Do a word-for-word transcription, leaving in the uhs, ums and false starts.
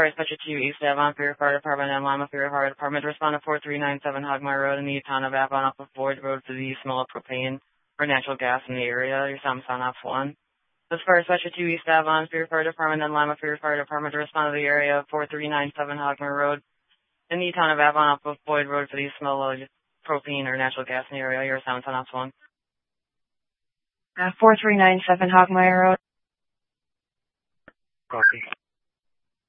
Fire Dispatcher two East Avon for your fire department and Lima for your fire department. Respond to four three nine seven Hogmire Road in the town of Avon off of Boyd Road for the smell of propane or natural gas in the area. Your sound sound off one. This is Fire Dispatcher two East Avon for your fire department and Lima for your fire department. Respond to the area of four three nine seven Hogmire Road in the town of Avon off of Boyd Road for the smell of propane or natural gas in the area. Your sound sound off one. Uh, four three nine seven Hogmire Road. Copy.